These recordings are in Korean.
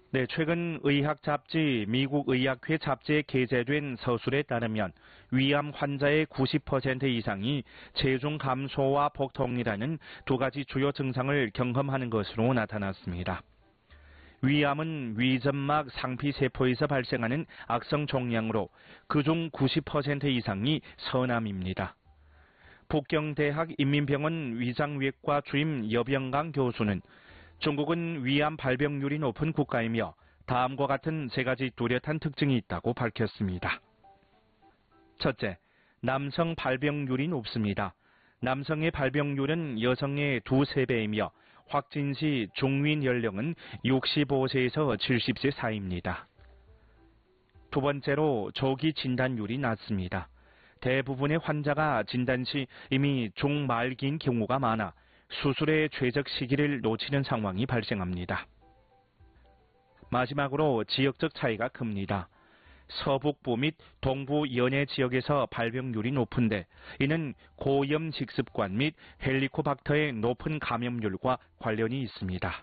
네, 최근 의학 잡지 미국 의학회 잡지에 게재된 서술에 따르면 위암 환자의 90% 이상이 체중 감소와 복통이라는 두 가지 주요 증상을 경험하는 것으로 나타났습니다. 위암은 위점막 상피세포에서 발생하는 악성 종양으로 그중 90% 이상이 서남입니다. 북경대학 인민병원 위장외과 주임 여병강 교수는 중국은 위암 발병률이 높은 국가이며 다음과 같은 세 가지 뚜렷한 특징이 있다고 밝혔습니다. 첫째, 남성 발병률이 높습니다. 남성의 발병률은 여성의 2~3배이며 확진 시 중위인 연령은 65세에서 70세 사이입니다. 두 번째로 조기 진단율이 낮습니다. 대부분의 환자가 진단 시 이미 중말기인 경우가 많아 수술의 최적 시기를 놓치는 상황이 발생합니다. 마지막으로 지역적 차이가 큽니다. 서북부 및 동부 연해 지역에서 발병률이 높은데 이는 고염 식습관 및 헬리코박터의 높은 감염률과 관련이 있습니다.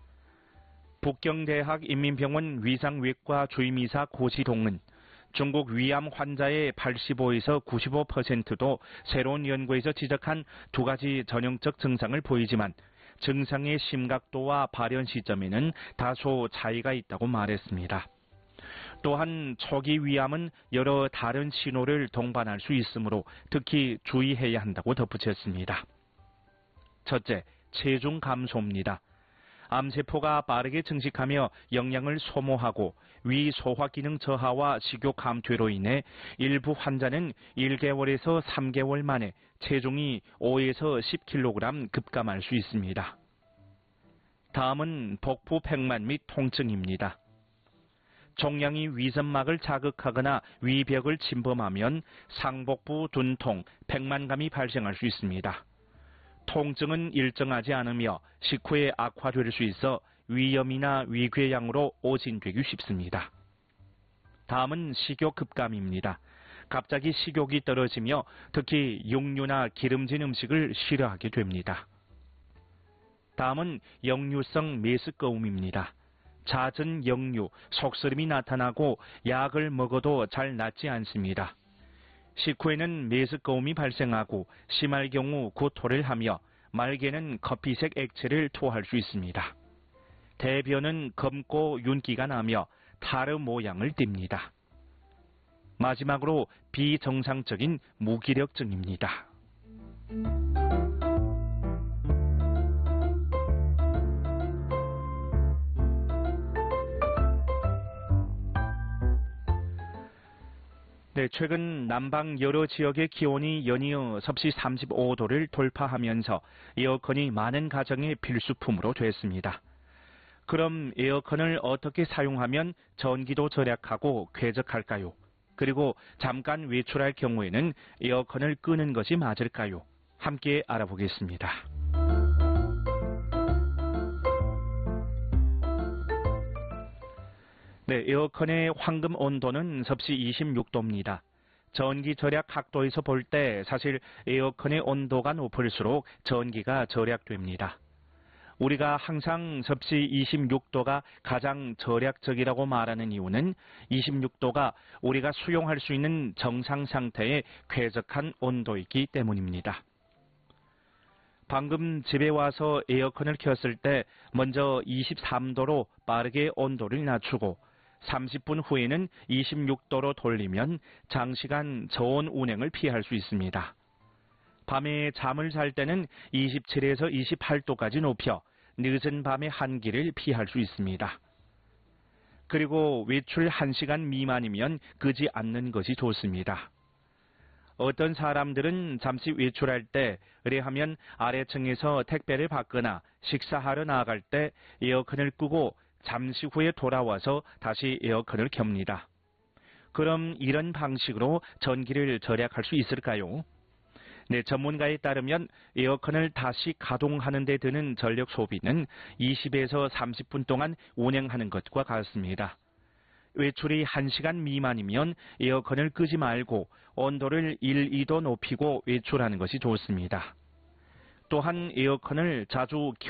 북경대학 인민병원 위장외과 주임이사 고시동은 중국 위암 환자의 85에서 95%도 새로운 연구에서 지적한 두 가지 전형적 증상을 보이지만 증상의 심각도와 발현 시점에는 다소 차이가 있다고 말했습니다. 또한 초기 위암은 여러 다른 신호를 동반할 수 있으므로 특히 주의해야 한다고 덧붙였습니다. 첫째, 체중 감소입니다. 암세포가 빠르게 증식하며 영양을 소모하고 위 소화 기능 저하와 식욕 감퇴로 인해 일부 환자는 1개월에서 3개월 만에 체중이 5에서 10kg 급감할 수 있습니다. 다음은 복부 백만 및 통증입니다. 종양이 위점막을 자극하거나 위벽을 침범하면 상복부 둔통, 백만감이 발생할 수 있습니다. 통증은 일정하지 않으며 식후에 악화될 수 있어 위염이나 위궤양으로 오진되기 쉽습니다. 다음은 식욕 급감입니다. 갑자기 식욕이 떨어지며 특히 육류나 기름진 음식을 싫어하게 됩니다. 다음은 역류성 메스꺼움입니다. 잦은 역류, 속쓰림이 나타나고 약을 먹어도 잘 낫지 않습니다. 식후에는 메스꺼움이 발생하고 심할 경우 구토를 하며 말게는 커피색 액체를 토할 수 있습니다. 대변은 검고 윤기가 나며 타르 모양을 띱니다. 마지막으로 비정상적인 무기력증입니다. 네, 최근 남방 여러 지역의 기온이 연이어 섭씨 35도를 돌파하면서 에어컨이 많은 가정의 필수품으로 됐습니다. 그럼 에어컨을 어떻게 사용하면 전기도 절약하고 쾌적할까요? 그리고 잠깐 외출할 경우에는 에어컨을 끄는 것이 맞을까요? 함께 알아보겠습니다. 네, 에어컨의 황금 온도는 섭씨 26도입니다. 전기 절약 각도에서 볼 때 사실 에어컨의 온도가 높을수록 전기가 절약됩니다. 우리가 항상 섭씨 26도가 가장 절약적이라고 말하는 이유는 26도가 우리가 수용할 수 있는 정상 상태의 쾌적한 온도이기 때문입니다. 방금 집에 와서 에어컨을 켰을 때 먼저 23도로 빠르게 온도를 낮추고 30분 후에는 26도로 돌리면 장시간 저온 운행을 피할 수 있습니다. 밤에 잠을 잘 때는 27에서 28도까지 높여 늦은 밤의 한기를 피할 수 있습니다. 그리고 외출 1시간 미만이면 끄지 않는 것이 좋습니다. 어떤 사람들은 잠시 외출할 때 의뢰하면 아래층에서 택배를 받거나 식사하러 나아갈 때 에어컨을 끄고 잠시 후에 돌아와서 다시 에어컨을 켭니다. 그럼 이런 방식으로 전기를 절약할 수 있을까요? 네, 전문가에 따르면 에어컨을 다시 가동하는 데 드는 전력 소비는 20에서 30분 동안 운행하는 것과 같습니다. 외출이 1시간 미만이면 에어컨을 끄지 말고 온도를 1, 2도 높이고 외출하는 것이 좋습니다. 또한 에어컨을 자주